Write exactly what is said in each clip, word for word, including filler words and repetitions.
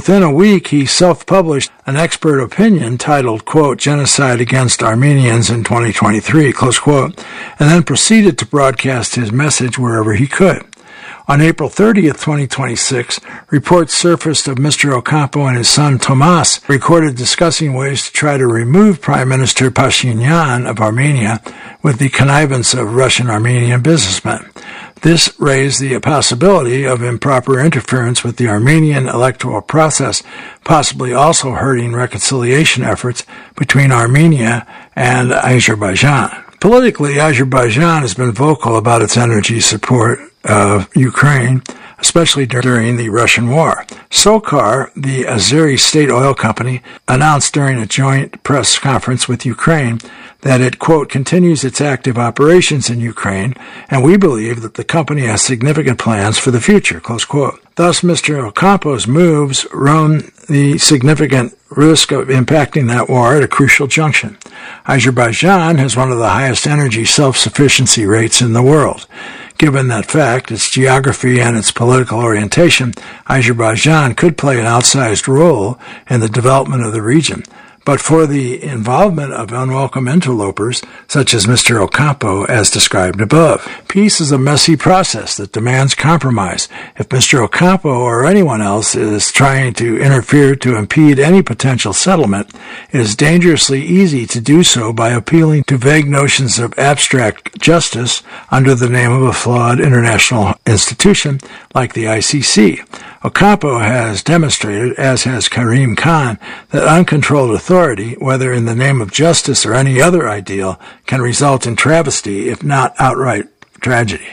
within a week, he self-published an expert opinion titled, quote, Genocide Against Armenians in twenty twenty-three, close quote, and then proceeded to broadcast his message wherever he could. On April thirtieth, twenty twenty-six, reports surfaced of Mister Ocampo and his son Tomas recorded discussing ways to try to remove Prime Minister Pashinyan of Armenia with the connivance of Russian-Armenian businessmen. This raised the possibility of improper interference with the Armenian electoral process, possibly also hurting reconciliation efforts between Armenia and Azerbaijan. Politically, Azerbaijan has been vocal about its energy support of Ukraine, especially during the Russian war. SOCAR, the Azeri state oil company, announced during a joint press conference with Ukraine that it, quote, continues its active operations in Ukraine, and we believe that the company has significant plans for the future, close quote. Thus, Mister Ocampo's moves run the significant risk of impacting that war at a crucial junction. Azerbaijan has one of the highest energy self-sufficiency rates in the world. Given that fact, its geography and its political orientation, Azerbaijan could play an outsized role in the development of the region. But for the involvement of unwelcome interlopers, such as Mister Ocampo, as described above. Peace is a messy process that demands compromise. If Mister Ocampo or anyone else is trying to interfere to impede any potential settlement, it is dangerously easy to do so by appealing to vague notions of abstract justice under the name of a flawed international institution like the I C C. Ocampo has demonstrated, as has Karim Khan, that uncontrolled authority, whether in the name of justice or any other ideal, can result in travesty, if not outright tragedy.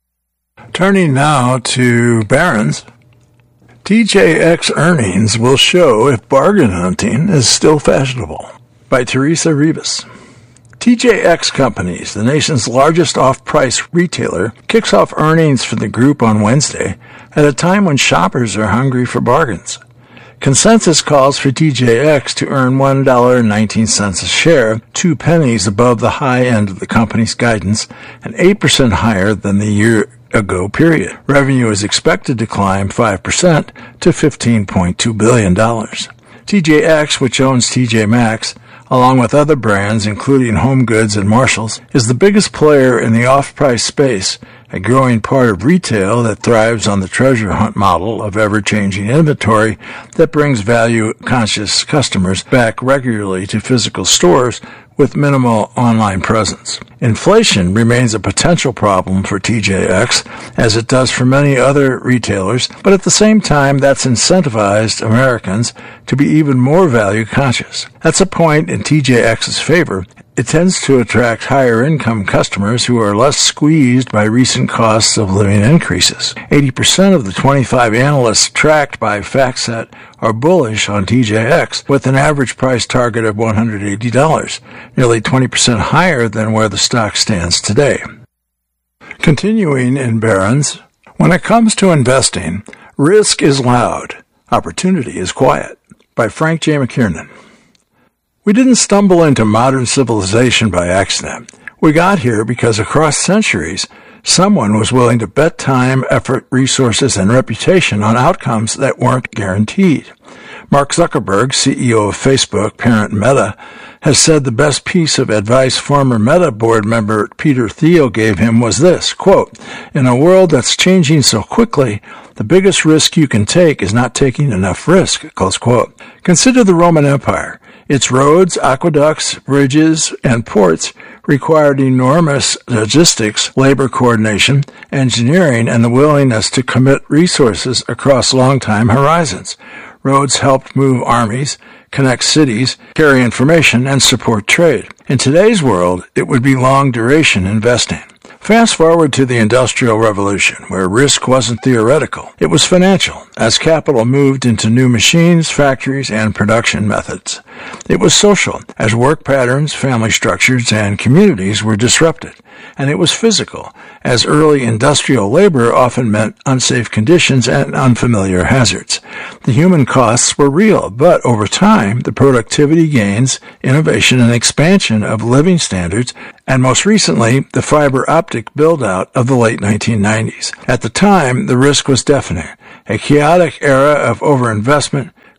Turning now to Barron's, T J X earnings will show if bargain hunting is still fashionable, by Teresa Rivas. T J X Companies, the nation's largest off-price retailer, kicks off earnings for the group on Wednesday at a time when shoppers are hungry for bargains. Consensus calls for T J X to earn one dollar and nineteen cents a share, two pennies above the high end of the company's guidance, and eight percent higher than the year-ago period. Revenue is expected to climb five percent to fifteen point two billion dollars. T J X, which owns T J Maxx, along with other brands including Home Goods and Marshalls, is the biggest player in the off-price space, a growing part of retail that thrives on the treasure hunt model of ever-changing inventory that brings value-conscious customers back regularly to physical stores with minimal online presence. Inflation remains a potential problem for T J X, as it does for many other retailers, but at the same time, that's incentivized Americans to be even more value-conscious. That's a point in T J X's favor. It tends to attract higher-income customers who are less squeezed by recent costs of living increases. eighty percent of the twenty-five analysts tracked by FactSet are bullish on T J X, with an average price target of one hundred eighty dollars, nearly twenty percent higher than where the stock stands today. Continuing in Barron's, when it comes to investing, risk is loud, opportunity is quiet, by Frank J. McKiernan. We didn't stumble into modern civilization by accident. We got here because across centuries, someone was willing to bet time, effort, resources, and reputation on outcomes that weren't guaranteed. Mark Zuckerberg, C E O of Facebook, parent Meta, has said the best piece of advice former Meta board member Peter Thiel gave him was this, quote, "In a world that's changing so quickly, the biggest risk you can take is not taking enough risk," close quote. Consider the Roman Empire. Its roads, aqueducts, bridges, and ports required enormous logistics, labor coordination, engineering, and the willingness to commit resources across long time horizons. Roads helped move armies, connect cities, carry information, and support trade. In today's world, it would be long-duration investing. Fast forward to the Industrial Revolution, where risk wasn't theoretical. It was financial, as capital moved into new machines, factories, and production methods. It was social, as work patterns, family structures, and communities were disrupted. And it was physical, as early industrial labor often meant unsafe conditions and unfamiliar hazards. The human costs were real, but over time, the productivity gains, innovation, and expansion of living standards, and most recently, the fiber optic build-out of the late nineteen nineties. At the time, the risk was definite. A chaotic era of overinvestment,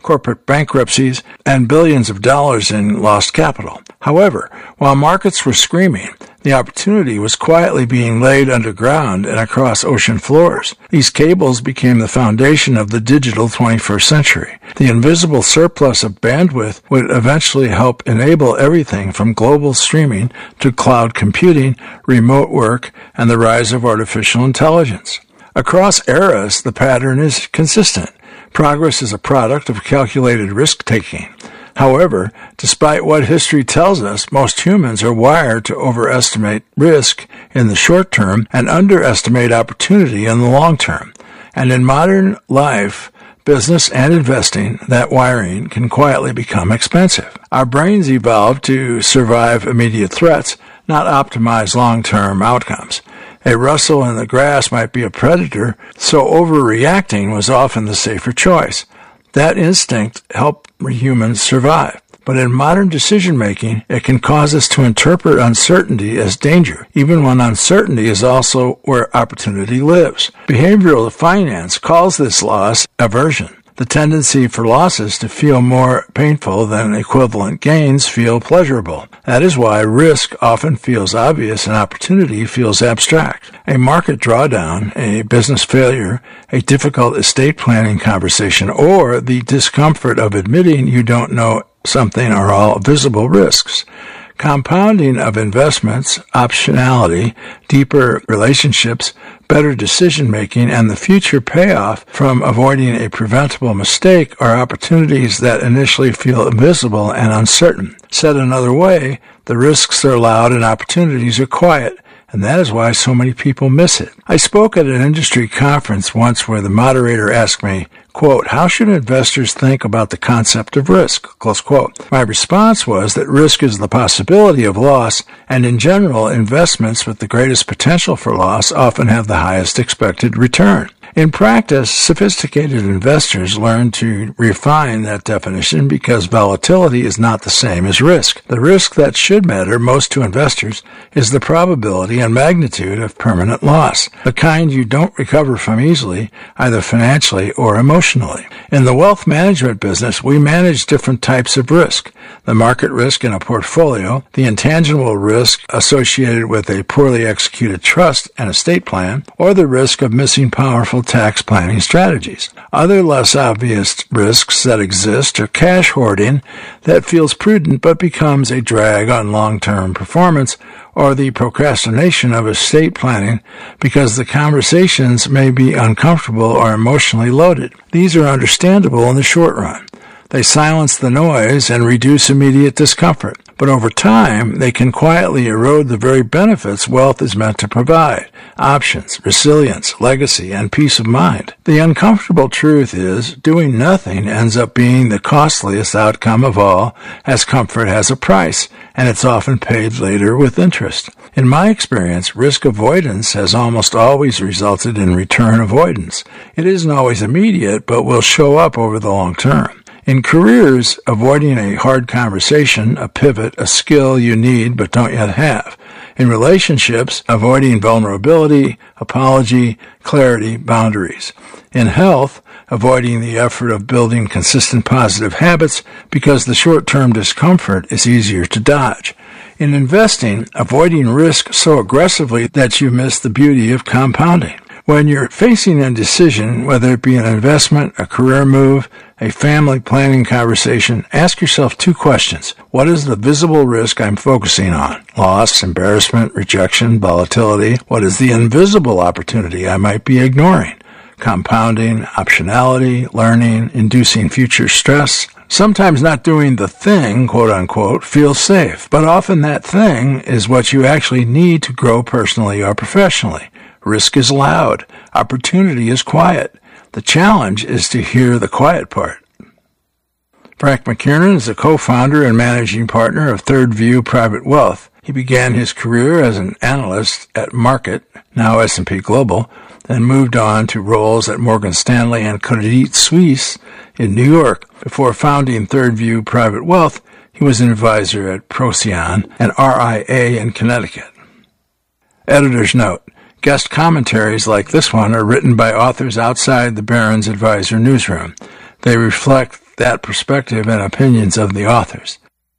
corporate bankruptcies, and billions of dollars in lost capital. However, while markets were screaming, the opportunity was quietly being laid underground and across ocean floors. These cables became the foundation of the digital twenty-first century. The invisible surplus of bandwidth would eventually help enable everything from global streaming to cloud computing, remote work, and the rise of artificial intelligence. Across eras, the pattern is consistent. Progress is a product of calculated risk-taking. However, despite what history tells us, most humans are wired to overestimate risk in the short term and underestimate opportunity in the long term. And in modern life, business and investing, that wiring can quietly become expensive. Our brains evolved to survive immediate threats, not optimize long-term outcomes. A rustle in the grass might be a predator, so overreacting was often the safer choice. That instinct helped humans survive. But in modern decision-making, it can cause us to interpret uncertainty as danger, even when uncertainty is also where opportunity lives. Behavioral finance calls this loss aversion, the tendency for losses to feel more painful than equivalent gains feel pleasurable. That is why risk often feels obvious and opportunity feels abstract. A market drawdown, a business failure, a difficult estate planning conversation, or the discomfort of admitting you don't know something are all visible risks. Compounding of investments, optionality, deeper relationships, better decision-making, and the future payoff from avoiding a preventable mistake are opportunities that initially feel invisible and uncertain. Said another way, the risks are loud and opportunities are quiet, and that is why so many people miss it. I spoke at an industry conference once where the moderator asked me, quote, how should investors think about the concept of risk? Close quote. My response was that risk is the possibility of loss, and in general, investments with the greatest potential for loss often have the highest expected return. In practice, sophisticated investors learn to refine that definition because volatility is not the same as risk. The risk that should matter most to investors is the probability and magnitude of permanent loss, the kind you don't recover from easily, either financially or emotionally. In the wealth management business, we manage different types of risk. The market risk in a portfolio, the intangible risk associated with a poorly executed trust and estate plan, or the risk of missing powerful tax planning strategies. Other less obvious risks that exist are cash hoarding that feels prudent but becomes a drag on long-term performance, or the procrastination of estate planning because the conversations may be uncomfortable or emotionally loaded. These are understandable in the short run. They silence the noise and reduce immediate discomfort. But over time, they can quietly erode the very benefits wealth is meant to provide: options, resilience, legacy, and peace of mind. The uncomfortable truth is, doing nothing ends up being the costliest outcome of all, as comfort has a price, and it's often paid later with interest. In my experience, risk avoidance has almost always resulted in return avoidance. It isn't always immediate, but will show up over the long term. In careers, avoiding a hard conversation, a pivot, a skill you need but don't yet have. In relationships, avoiding vulnerability, apology, clarity, boundaries. In health, avoiding the effort of building consistent positive habits because the short-term discomfort is easier to dodge. In investing, avoiding risk so aggressively that you miss the beauty of compounding. When you're facing a decision, whether it be an investment, a career move, a family planning conversation, ask yourself two questions. What is the visible risk I'm focusing on? Loss, embarrassment, rejection, volatility. What is the invisible opportunity I might be ignoring? Compounding, optionality, learning, inducing future stress. Sometimes not doing the thing, quote unquote, feels safe, but often that thing is what you actually need to grow personally or professionally. Risk is loud. Opportunity is quiet. The challenge is to hear the quiet part. Frank McKiernan is a co-founder and managing partner of Third View Private Wealth. He began his career as an analyst at Market, now S and P Global, then moved on to roles at Morgan Stanley and Credit Suisse in New York. Before founding Third View Private Wealth, he was an advisor at Procyon and R I A in Connecticut. Editor's note. Guest commentaries like this one are written by authors outside the Barron's Advisor newsroom. They reflect that perspective and opinions of the authors.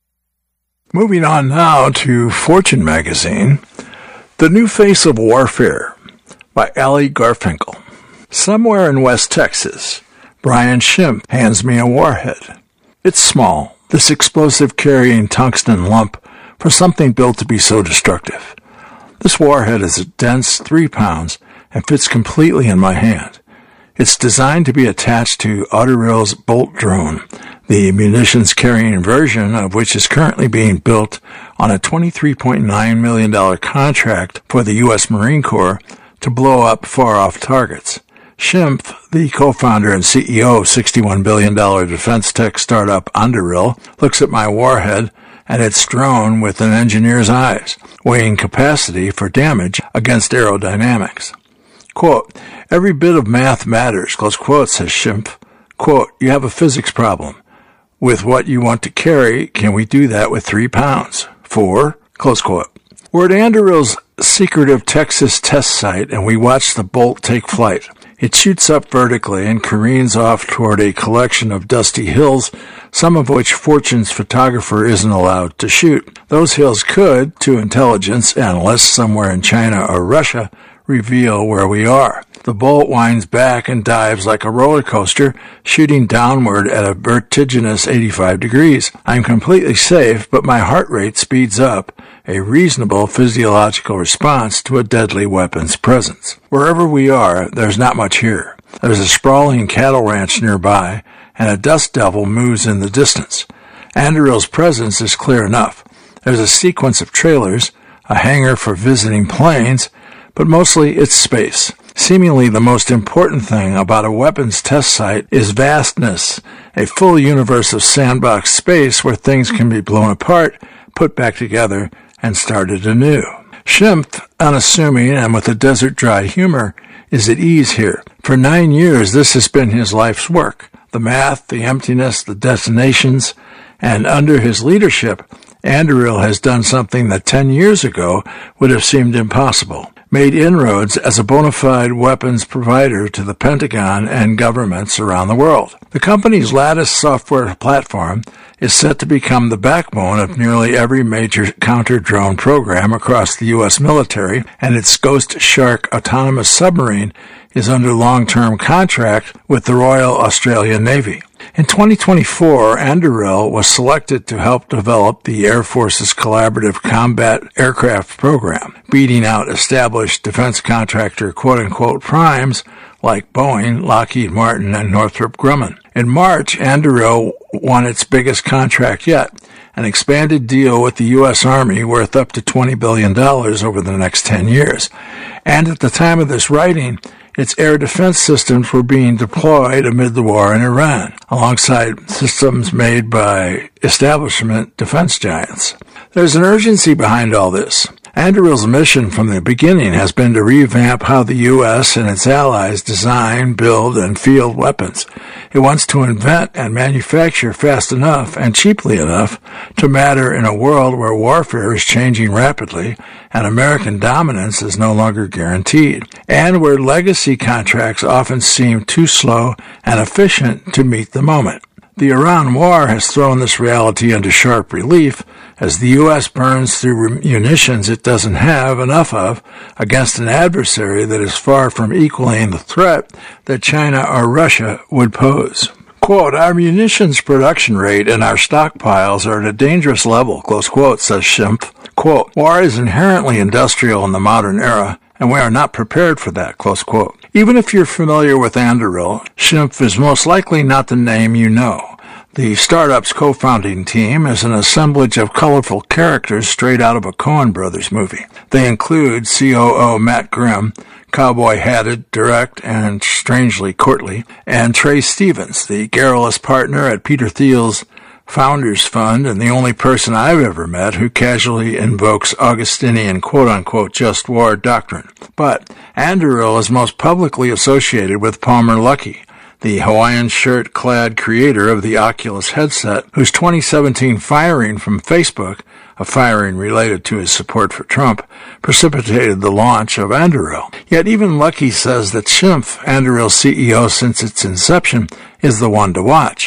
Moving on now to Fortune magazine, The New Face of Warfare by Ali Garfinkel. Somewhere in West Texas, Brian Schimpf hands me a warhead. It's small, this explosive-carrying tungsten lump for something built to be so destructive. This warhead is a dense three pounds and fits completely in my hand. It's designed to be attached to Autorill's Bolt drone, the munitions-carrying version of which is currently being built on a twenty-three point nine million dollars contract for the U S Marine Corps to blow up far-off targets. Schimpf, the co-founder and C E O of sixty-one billion dollars defense tech startup Anduril, looks at my warhead and its drone with an engineer's eyes, weighing capacity for damage against aerodynamics. Quote, every bit of math matters, close quote, says Schimpf. Quote, you have a physics problem. With what you want to carry, can we do that with three pounds? Four, close quote. We're at Anduril's secretive Texas test site, and we watch the Bolt take flight. It shoots up vertically and careens off toward a collection of dusty hills, some of which Fortune's photographer isn't allowed to shoot. Those hills could, to intelligence analysts somewhere in China or Russia, reveal where we are. The Bolt winds back and dives like a roller coaster, shooting downward at a vertiginous eighty-five degrees. I'm completely safe, but my heart rate speeds up, a reasonable physiological response to a deadly weapon's presence. Wherever we are, there's not much here. There's a sprawling cattle ranch nearby, and a dust devil moves in the distance. Anduril's presence is clear enough. There's a sequence of trailers, a hangar for visiting planes, but mostly it's space. Seemingly the most important thing about a weapons test site is vastness, a full universe of sandbox space where things can be blown apart, put back together, and started anew. Schimpf, unassuming and with a desert-dry humor, is at ease here. For nine years, this has been his life's work. The math, the emptiness, the detonations, and under his leadership, Anduril has done something that ten years ago would have seemed impossible. Made inroads as a bona fide weapons provider to the Pentagon and governments around the world. The company's Lattice software platform is set to become the backbone of nearly every major counter-drone program across the U S military, and its Ghost Shark autonomous submarine is under long-term contract with the Royal Australian Navy. In twenty twenty-four, Anduril was selected to help develop the Air Force's Collaborative Combat Aircraft Program, beating out established defense contractor quote-unquote primes like Boeing, Lockheed Martin, and Northrop Grumman. In March, Anduril won its biggest contract yet, an expanded deal with the U S Army worth up to twenty billion dollars over the next ten years. And at the time of this writing, its air defense systems were being deployed amid the war in Iran, alongside systems made by establishment defense giants. There's an urgency behind all this. Anduril's mission from the beginning has been to revamp how the U S and its allies design, build, and field weapons. It wants to invent and manufacture fast enough and cheaply enough to matter in a world where warfare is changing rapidly and American dominance is no longer guaranteed, and where legacy contracts often seem too slow and efficient to meet the moment. The Iran war has thrown this reality into sharp relief as the U S burns through munitions it doesn't have enough of against an adversary that is far from equaling the threat that China or Russia would pose. Quote, our munitions production rate and our stockpiles are at a dangerous level, close quote, says Schimpf. Quote, war is inherently industrial in the modern era, and we are not prepared for that, close quote. Even if you're familiar with Anduril, Schimpf is most likely not the name you know. The startup's co-founding team is an assemblage of colorful characters straight out of a Coen Brothers movie. They include C O O Matt Grimm, cowboy-hatted, direct, and strangely courtly, and Trey Stevens, the garrulous partner at Peter Thiel's Founders Fund and the only person I've ever met who casually invokes Augustinian quote-unquote just war doctrine. But Anduril is most publicly associated with Palmer Luckey, the Hawaiian shirt-clad creator of the Oculus headset, whose twenty seventeen firing from Facebook, a firing related to his support for Trump, precipitated the launch of Anduril. Yet even Luckey says that Schimpf, Anduril's C E O since its inception, is the one to watch.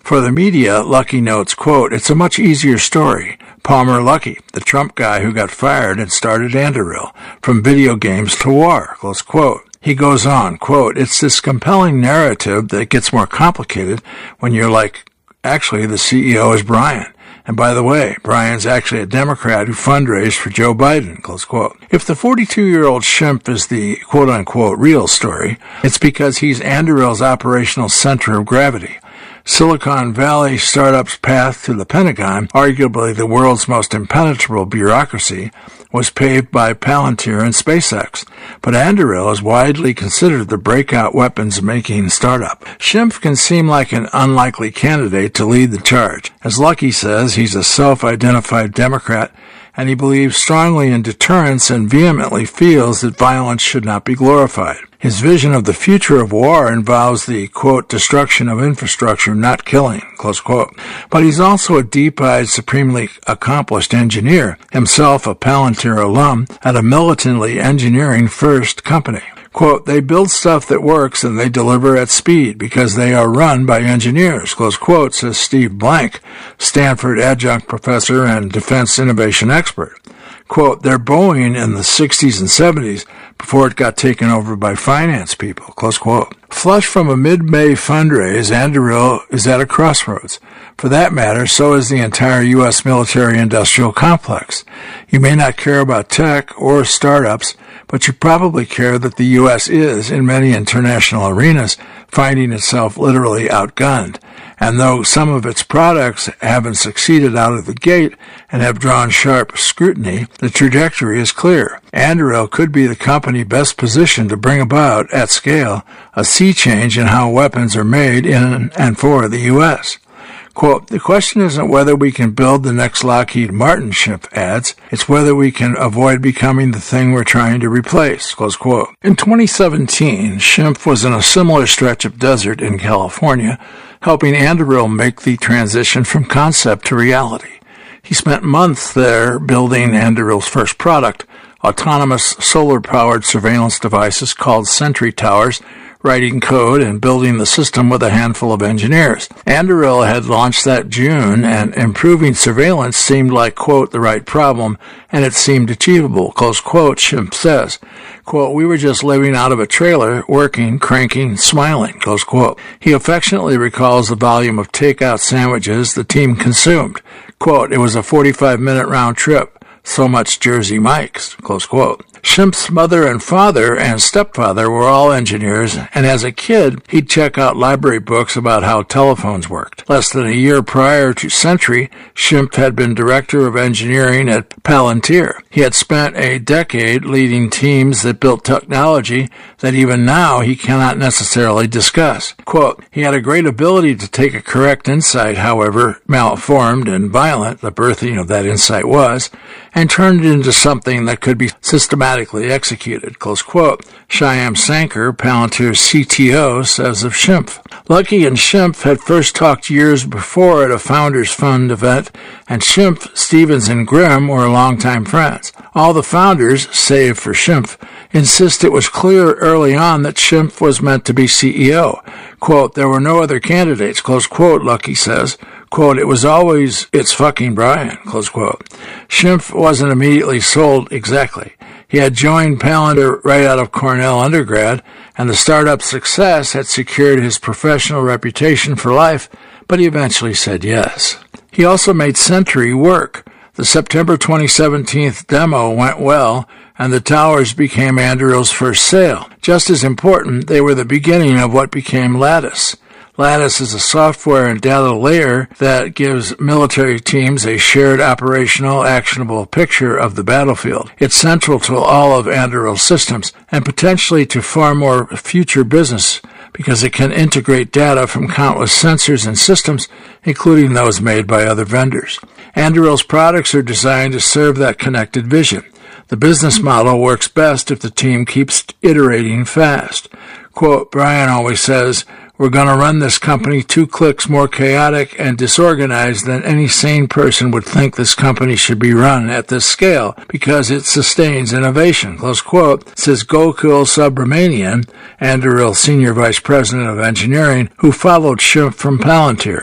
For the media, Luckey notes, quote, "It's a much easier story. Palmer Luckey, the Trump guy who got fired and started Anduril, from video games to war," close quote. He goes on, quote, "It's this compelling narrative that gets more complicated when you're like, actually, the C E O is Brian. And by the way, Brian's actually a Democrat who fundraised for Joe Biden," close quote. If the forty-two-year-old Schimpf is the quote-unquote real story, it's because he's Anduril's operational center of gravity. Silicon Valley startup's path to the Pentagon, arguably the world's most impenetrable bureaucracy, was paved by Palantir and SpaceX, but Anduril is widely considered the breakout weapons-making startup. Schimpf can seem like an unlikely candidate to lead the charge. As Luckey says, he's a self-identified Democrat, and he believes strongly in deterrence and vehemently feels that violence should not be glorified. His vision of the future of war involves the, quote, "destruction of infrastructure, not killing," close quote. But he's also a deep-eyed, supremely accomplished engineer, himself a Palantir alum at a militantly engineering-first company. Quote, "They build stuff that works and they deliver at speed because they are run by engineers," close quote, says Steve Blank, Stanford adjunct professor and defense innovation expert. Quote, "They're Boeing in the sixties and seventies before it got taken over by finance people," close quote. Flush from a mid-May fundraise, Anduril is at a crossroads. For that matter, so is the entire U S military-industrial complex. You may not care about tech or startups, but you probably care that the U S is, in many international arenas, finding itself literally outgunned. And though some of its products haven't succeeded out of the gate and have drawn sharp scrutiny, the trajectory is clear. Anduril could be the company best positioned to bring about, at scale, a sea change in how weapons are made in and for the U S. Quote, "The question isn't whether we can build the next Lockheed Martin," Schimpf adds. "It's whether we can avoid becoming the thing we're trying to replace," close quote. In twenty seventeen, Schimpf was in a similar stretch of desert in California, helping Anduril make the transition from concept to reality. He spent months there building Anduril's first product, autonomous solar-powered surveillance devices called Sentry Towers, writing code and building the system with a handful of engineers. Anduril had launched that June, and improving surveillance seemed like, quote, "the right problem, and it seemed achievable," close quote, Schimpf says. Quote, "We were just living out of a trailer, working, cranking, smiling," close quote. He affectionately recalls the volume of takeout sandwiches the team consumed. Quote, "It was a forty-five minute round trip. So much Jersey Mike's," close quote. Schimpf's mother and father and stepfather were all engineers, and as a kid, he'd check out library books about how telephones worked. Less than a year prior to Sentry, Schimpf had been director of engineering at Palantir. He had spent a decade leading teams that built technology that even now he cannot necessarily discuss. Quote, "He had a great ability to take a correct insight, however malformed and violent the birthing of that insight was, and turn it into something that could be systematically executed," close quote. Shyam Sankar, Palantir's C T O, says of Schimpf. Luckey and Schimpf had first talked years before at a Founders Fund event, and Schimpf, Stevens, and Grimm were longtime friends. All the founders, save for Schimpf, insist it was clear early on that Schimpf was meant to be C E O. Quote, "There were no other candidates," close quote, Luckey says. Quote, "It was always, it's fucking Brian," close quote. Schimpf wasn't immediately sold exactly. He had joined Palantir right out of Cornell undergrad, and the startup's success had secured his professional reputation for life, but he eventually said yes. He also made Sentry work. The September twenty seventeen demo went well, and the towers became Anduril's first sale. Just as important, they were the beginning of what became Lattice. Lattice is a software and data layer that gives military teams a shared operational, actionable picture of the battlefield. It's central to all of Anduril's systems and potentially to far more future business because it can integrate data from countless sensors and systems, including those made by other vendors. Anduril's products are designed to serve that connected vision. The business model works best if the team keeps iterating fast. Quote, "Brian always says, we're going to run this company two clicks more chaotic and disorganized than any sane person would think this company should be run at this scale because it sustains innovation," close quote, says Gokul Subramanian, Anduril Senior Vice President of Engineering, who followed Schimpf from Palantir.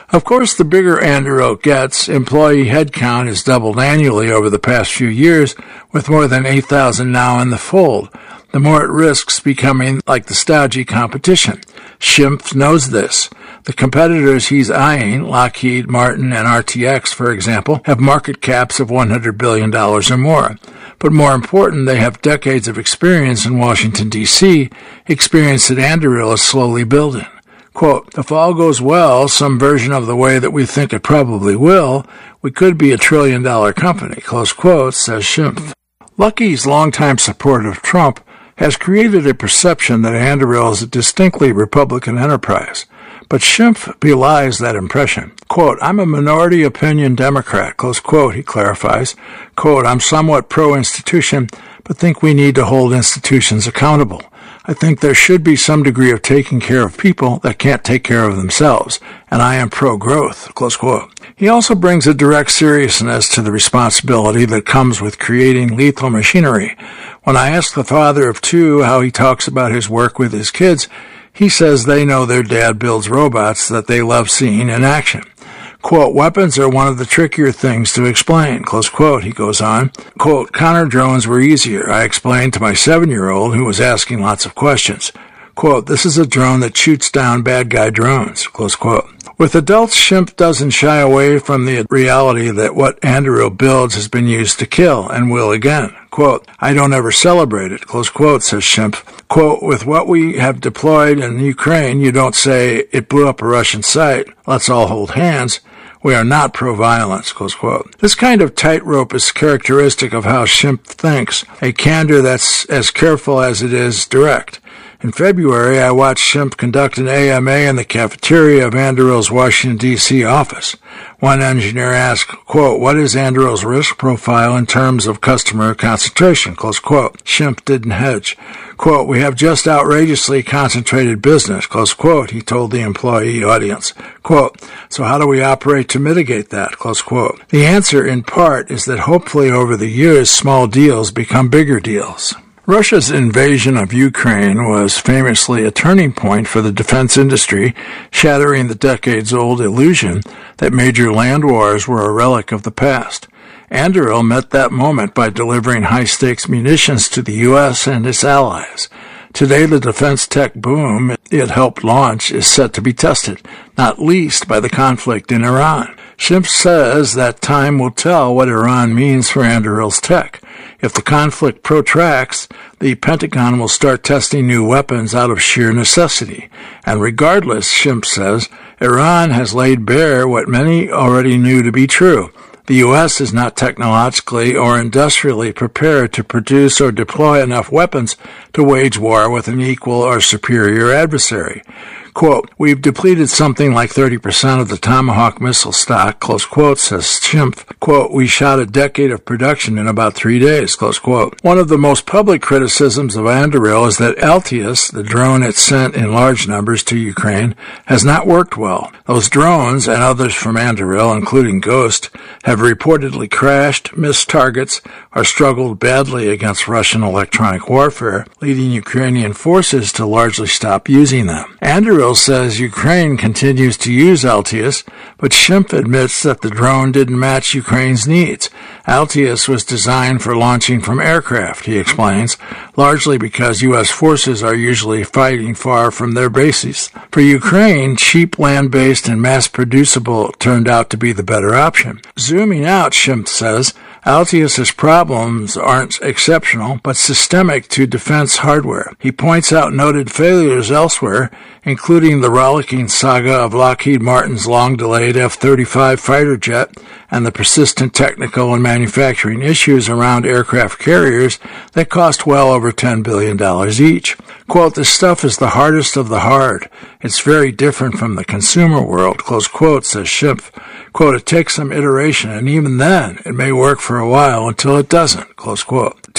Of course, the bigger Anduril gets, employee headcount has doubled annually over the past few years, with more than eight thousand now in the fold. The more it risks becoming like the stodgy competition. Schimpf knows this. The competitors he's eyeing, Lockheed Martin and R T X, for example, have market caps of one hundred billion dollars or more. But more important, they have decades of experience in Washington, D C, experience that Anduril is slowly building. Quote, if all goes well, some version of the way that we think it probably will, we could be a trillion-dollar company, close quote, says Schimpf. Lucky's longtime support of Trump has created a perception that Anduril is a distinctly Republican enterprise. But Schimpf belies that impression. Quote, I'm a minority opinion Democrat, close quote, he clarifies. Quote, I'm somewhat pro-institution, but think we need to hold institutions accountable. I think there should be some degree of taking care of people that can't take care of themselves, and I am pro-growth, close quote. He also brings a direct seriousness to the responsibility that comes with creating lethal machinery. When I ask the father of two how he talks about his work with his kids, he says they know their dad builds robots that they love seeing in action. Quote, weapons are one of the trickier things to explain, close quote, he goes on. Quote, counter drones were easier, I explained to my seven-year-old who was asking lots of questions. Quote, this is a drone that shoots down bad guy drones, close quote. With adults, Schimpf doesn't shy away from the reality that what Anduril builds has been used to kill and will again. Quote, I don't ever celebrate it, close quote, says Schimpf. Quote, with what we have deployed in Ukraine, you don't say it blew up a Russian site, let's all hold hands. We are not pro-violence, close quote. This kind of tightrope is characteristic of how Schimpf thinks, a candor that's as careful as it is direct. In February, I watched Schimpf conduct an A M A in the cafeteria of Anduril's Washington, D C office. One engineer asked, quote, what is Anduril's risk profile in terms of customer concentration, close quote. Schimpf didn't hedge. Quote, we have just outrageously concentrated business, close quote, he told the employee audience. Quote, so how do we operate to mitigate that, close quote. The answer, in part, is that hopefully over the years, small deals become bigger deals. Russia's invasion of Ukraine was famously a turning point for the defense industry, shattering the decades-old illusion that major land wars were a relic of the past. Anduril met that moment by delivering high-stakes munitions to the U S and its allies. Today, the defense tech boom it helped launch is set to be tested, not least by the conflict in Iran. Schimpf says that time will tell what Iran means for Anduril's tech. If the conflict protracts, the Pentagon will start testing new weapons out of sheer necessity. And regardless, Schimpf says, Iran has laid bare what many already knew to be true. The U S is not technologically or industrially prepared to produce or deploy enough weapons to wage war with an equal or superior adversary. Quote, we've depleted something like thirty percent of the Tomahawk missile stock, close quote, says Schimpf. Quote, we shot a decade of production in about three days, close quote. One of the most public criticisms of Anduril is that Altius, the drone it sent in large numbers to Ukraine, has not worked well. Those drones, and others from Anduril, including Ghost, have reportedly crashed, missed targets, or struggled badly against Russian electronic warfare, leading Ukrainian forces to largely stop using them. Anduril says Ukraine continues to use Altius, but Schimpf admits that the drone didn't match Ukraine's needs. Altius was designed for launching from aircraft, he explains, largely because U S forces are usually fighting far from their bases. For Ukraine, cheap land-based and mass-producible turned out to be the better option. Zooming out, Schimpf says, Altius's problems aren't exceptional, but systemic to defense hardware. He points out noted failures elsewhere, including the rollicking saga of Lockheed Martin's long-delayed F thirty-five fighter jet and the persistent technical and manufacturing issues around aircraft carriers that cost well over ten billion dollars each. Quote, this stuff is the hardest of the hard. It's very different from the consumer world, close quote, says Schimpf. Quote, it takes some iteration, and even then, it may work for a while until it doesn't, close quote.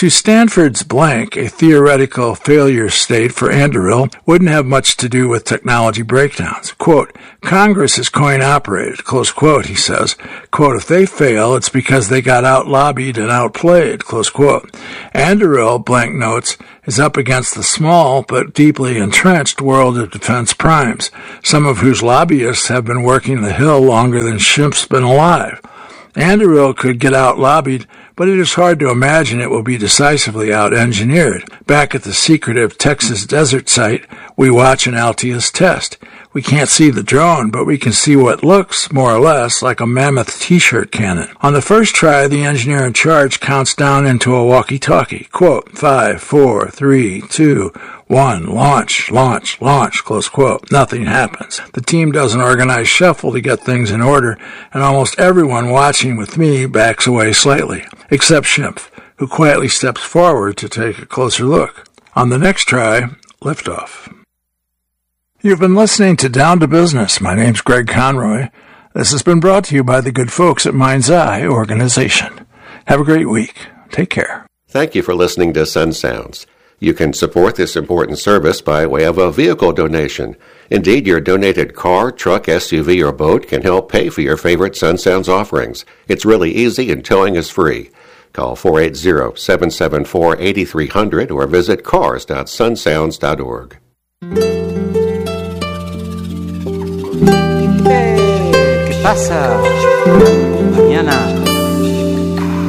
To Stanford's blank, a theoretical failure state for Anduril wouldn't have much to do with technology breakdowns. Quote, Congress is coin-operated, close quote, he says. Quote, if they fail, it's because they got out-lobbied and outplayed, close quote. Anduril, blank notes, is up against the small but deeply entrenched world of defense primes, some of whose lobbyists have been working the Hill longer than Schimpf's been alive. Anduril could get out-lobbied, but it is hard to imagine it will be decisively out-engineered. Back at the secretive Texas desert site, we watch an Altius test. We can't see the drone, but we can see what looks, more or less, like a mammoth T-shirt cannon. On the first try, the engineer in charge counts down into a walkie-talkie. Quote, five, four, three, two, one, launch, launch, launch, close quote. Nothing happens. The team does an organized shuffle to get things in order, and almost everyone watching with me backs away slightly, except Schimpf, who quietly steps forward to take a closer look. On the next try, liftoff. You've been listening to Down to Business. My name's Greg Conroy. This has been brought to you by the good folks at Mind's Eye Organization. Have a great week. Take care. Thank you for listening to Sun Sounds. You can support this important service by way of a vehicle donation. Indeed, your donated car, truck, S U V, or boat can help pay for your favorite Sun Sounds offerings. It's really easy and towing is free. Call four eight zero, seven seven four, eight three zero zero or visit cars dot sun sounds dot org. ¿Qué pasa? Mañana